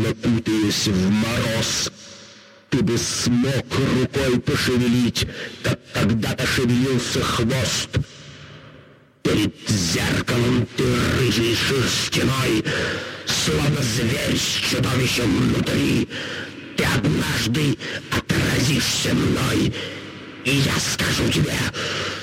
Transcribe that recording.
словно кутаясь в мороз. Ты бы смог рукой пошевелить, как когда-то шевелился хвост. Перед зеркалом ты рыжий шерстяной, словно зверь с чудовищем внутри. Ты однажды отразишься мной, и я скажу тебе: